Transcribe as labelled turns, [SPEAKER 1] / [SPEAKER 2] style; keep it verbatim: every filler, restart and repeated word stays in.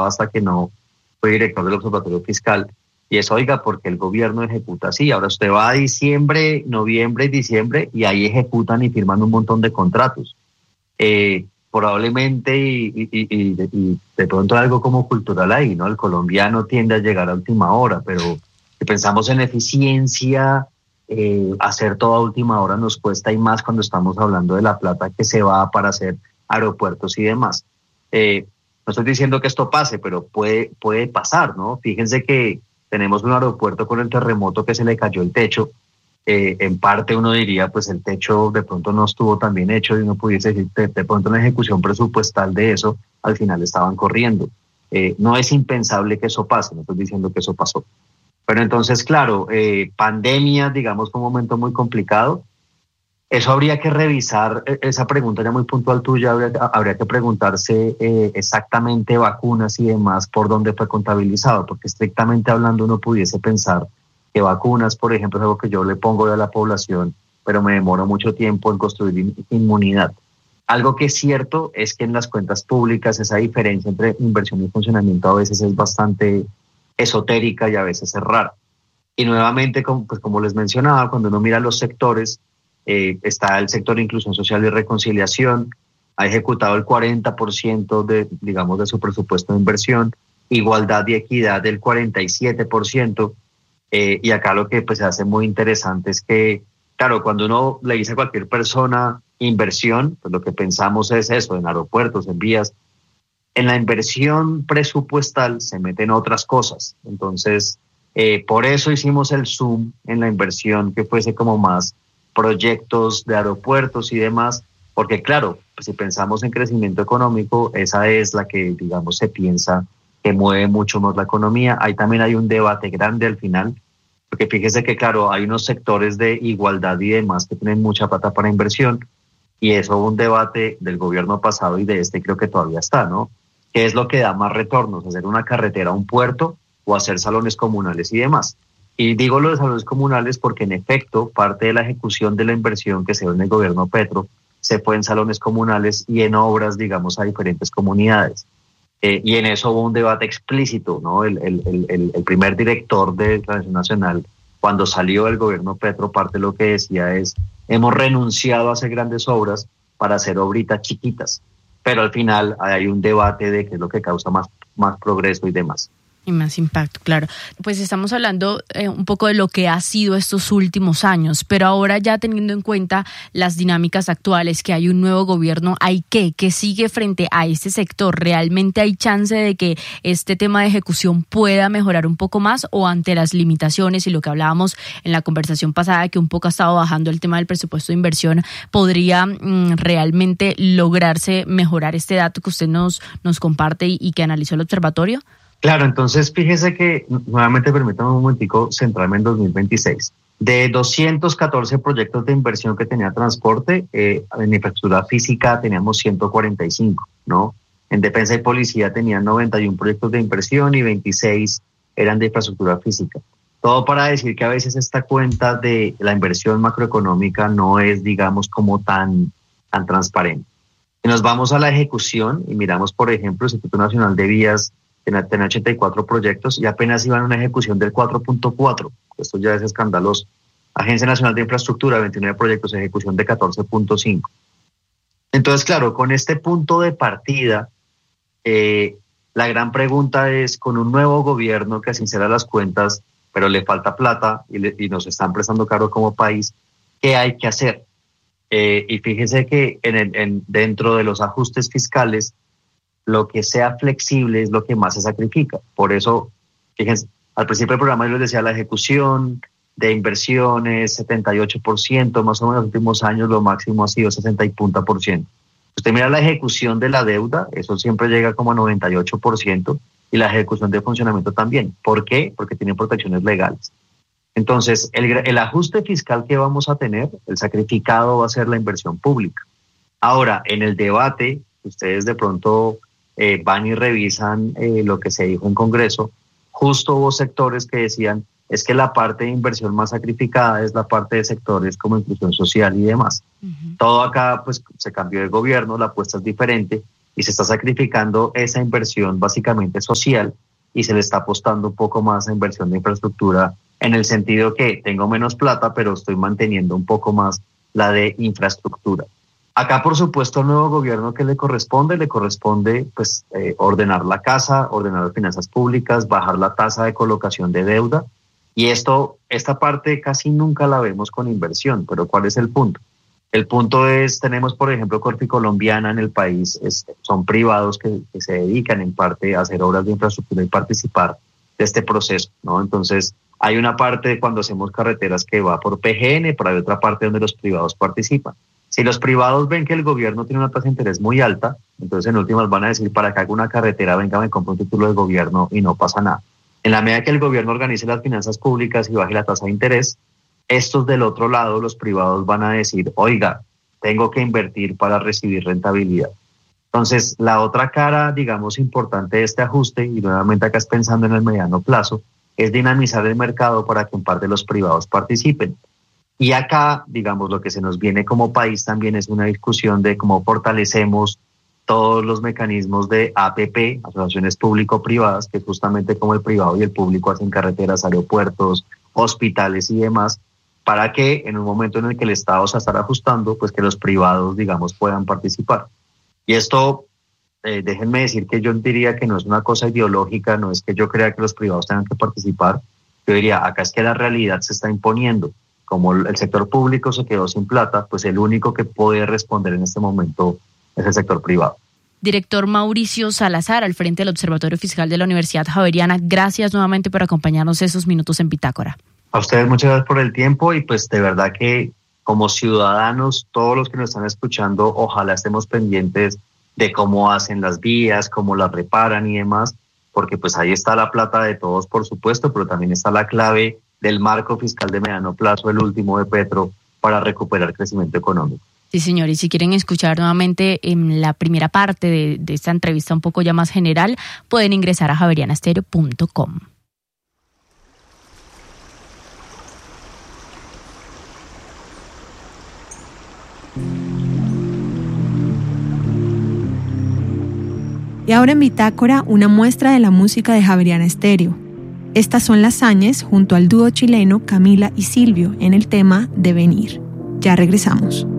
[SPEAKER 1] pensaba hasta que no fui director del Observatorio Fiscal, y es, oiga, porque el gobierno ejecuta así. Ahora usted va a diciembre, noviembre y diciembre, y ahí ejecutan y firman un montón de contratos. Eh, probablemente, y, y, y, de, y de pronto algo como cultural ahí, ¿no? El colombiano tiende a llegar a última hora, pero si pensamos en eficiencia, eh, hacer todo a última hora nos cuesta, y más cuando estamos hablando de la plata que se va para hacer aeropuertos y demás. Eh, no estoy diciendo que esto pase, pero puede, puede pasar, ¿no? Fíjense que tenemos un aeropuerto con el terremoto que se le cayó el techo. Eh, en parte uno diría, pues el techo de pronto no estuvo tan bien hecho, y uno pudiese decir, de, de pronto la ejecución presupuestal de eso, al final estaban corriendo. Eh, no es impensable que eso pase, no estoy diciendo que eso pasó. Pero entonces, claro, eh, pandemia, digamos, fue un momento muy complicado. Eso habría que revisar, esa pregunta ya muy puntual tuya, habría, habría que preguntarse eh, exactamente vacunas y demás, por dónde fue contabilizado, porque estrictamente hablando uno pudiese pensar que vacunas, por ejemplo, es algo que yo le pongo a la población, pero me demoro mucho tiempo en construir inmunidad. Algo que es cierto es que en las cuentas públicas esa diferencia entre inversión y funcionamiento a veces es bastante esotérica y a veces es rara. Y nuevamente, como, pues como les mencionaba, cuando uno mira los sectores, Eh, está el sector de inclusión social y reconciliación, ha ejecutado el cuarenta por ciento de, digamos, de su presupuesto de inversión, igualdad y equidad del cuarenta y siete por ciento, eh, y acá lo que pues se hace muy interesante es que, claro, cuando uno le dice a cualquier persona inversión, pues lo que pensamos es eso, en aeropuertos, en vías. En la inversión presupuestal se meten otras cosas, entonces eh, por eso hicimos el zoom en la inversión que fuese como más proyectos de aeropuertos y demás, porque claro, pues si pensamos en crecimiento económico, esa es la que, digamos, se piensa que mueve mucho más la economía. Ahí también hay un debate grande al final, porque fíjese que claro, hay unos sectores de igualdad y demás que tienen mucha plata para inversión, y eso hubo un debate del gobierno pasado y de este creo que todavía está, ¿no? ¿Qué es lo que da más retornos? ¿Hacer una carretera a un puerto o hacer salones comunales y demás? Y digo lo de salones comunales porque en efecto parte de la ejecución de la inversión que se dio en el gobierno Petro se fue en salones comunales y en obras, digamos, a diferentes comunidades. Eh, y en eso hubo un debate explícito, ¿no? El, el, el, el primer director de Transición Nacional, cuando salió del gobierno Petro, parte de lo que decía es, hemos renunciado a hacer grandes obras para hacer obritas chiquitas. Pero al final hay un debate de qué es lo que causa más, más progreso y demás.
[SPEAKER 2] Y más impacto, claro. Pues estamos hablando eh, un poco de lo que ha sido estos últimos años, pero ahora ya teniendo en cuenta las dinámicas actuales, que hay un nuevo gobierno, ¿hay qué? ¿Qué sigue frente a este sector? ¿Realmente hay chance de que este tema de ejecución pueda mejorar un poco más, o ante las limitaciones y lo que hablábamos en la conversación pasada, que un poco ha estado bajando el tema del presupuesto de inversión, podría mmm, realmente lograrse mejorar este dato que usted nos, nos comparte y, y que analizó el observatorio?
[SPEAKER 1] Claro, entonces fíjese que, nuevamente permítame un momentico centrarme en dos mil veintiséis. De doscientos catorce proyectos de inversión que tenía transporte, eh, en infraestructura física teníamos ciento cuarenta y cinco, ¿no? En defensa y policía tenían noventa y uno proyectos de inversión y veintiséis eran de infraestructura física. Todo para decir que a veces esta cuenta de la inversión macroeconómica no es, digamos, como tan, tan transparente. Si nos vamos a la ejecución y miramos, por ejemplo, el Instituto Nacional de Vías, tenía ochenta y cuatro proyectos y apenas iban a una ejecución del cuatro punto cuatro. Esto ya es escandaloso. Agencia Nacional de Infraestructura, veintinueve proyectos, ejecución de catorce punto cinco. Entonces, claro, con este punto de partida, eh, la gran pregunta es, con un nuevo gobierno que sincera las cuentas, pero le falta plata y, le, y nos están prestando caro como país, ¿qué hay que hacer? Eh, y fíjese que en el, en, dentro de los ajustes fiscales, lo que sea flexible es lo que más se sacrifica. Por eso, fíjense, al principio del programa yo les decía, la ejecución de inversiones, setenta y ocho por ciento, más o menos en los últimos años lo máximo ha sido sesenta y punta por ciento. Usted mira la ejecución de la deuda, eso siempre llega como a noventa y ocho por ciento, y la ejecución de funcionamiento también. ¿Por qué? Porque tienen protecciones legales. Entonces, el, el ajuste fiscal que vamos a tener, el sacrificado va a ser la inversión pública. Ahora, en el debate, ustedes de pronto eh, van y revisan eh, lo que se dijo en Congreso, justo hubo sectores que decían, es que la parte de inversión más sacrificada es la parte de sectores como inclusión social y demás. Uh-huh. Todo acá pues se cambió de gobierno, la apuesta es diferente, y se está sacrificando esa inversión básicamente social y se le está apostando un poco más a inversión de infraestructura en el sentido que tengo menos plata, pero estoy manteniendo un poco más la de infraestructura. Acá, por supuesto, al nuevo gobierno que le corresponde, le corresponde pues eh, ordenar la casa, ordenar las finanzas públicas, bajar la tasa de colocación de deuda. Y esto, esta parte casi nunca la vemos con inversión, pero ¿cuál es el punto? El punto es, tenemos por ejemplo Corficolombiana en el país, es, son privados que, que se dedican en parte a hacer obras de infraestructura y participar de este proceso, ¿no? Entonces, hay una parte cuando hacemos carreteras que va por P G N, pero hay otra parte donde los privados participan. Si los privados ven que el gobierno tiene una tasa de interés muy alta, entonces en últimas van a decir, para que haga una carretera, venga, me compro un título de gobierno y no pasa nada. En la medida que el gobierno organice las finanzas públicas y baje la tasa de interés, estos del otro lado, los privados, van a decir, oiga, tengo que invertir para recibir rentabilidad. Entonces, la otra cara, digamos, importante de este ajuste, y nuevamente acá es pensando en el mediano plazo, es dinamizar el mercado para que en parte los privados participen. Y acá, digamos, lo que se nos viene como país también es una discusión de cómo fortalecemos todos los mecanismos de A P P, asociaciones público-privadas, que es justamente como el privado y el público hacen carreteras, aeropuertos, hospitales y demás, para que en un momento en el que el Estado se estará ajustando, pues que los privados, digamos, puedan participar. Y esto, eh, déjenme decir que yo diría que no es una cosa ideológica, no es que yo crea que los privados tengan que participar, yo diría, acá es que la realidad se está imponiendo. Como el sector público se quedó sin plata, pues el único que puede responder en este momento es el sector privado.
[SPEAKER 2] Director Mauricio Salazar, al frente del Observatorio Fiscal de la Universidad Javeriana, gracias nuevamente por acompañarnos esos minutos en Bitácora.
[SPEAKER 1] A ustedes muchas gracias por el tiempo y pues de verdad que como ciudadanos, todos los que nos están escuchando, ojalá estemos pendientes de cómo hacen las vías, cómo las reparan y demás, porque pues ahí está la plata de todos, por supuesto, pero también está la clave del marco fiscal de mediano plazo, el último de Petro, para recuperar crecimiento económico.
[SPEAKER 2] Sí, señor, y si quieren escuchar nuevamente en la primera parte de, de esta entrevista un poco ya más general, pueden ingresar a javeriana stereo punto com.
[SPEAKER 3] Y ahora en Bitácora, una muestra de la música de Javeriana Stereo. Estas son las Áñez junto al dúo chileno Camila y Silvio en el tema Devenir. Ya regresamos.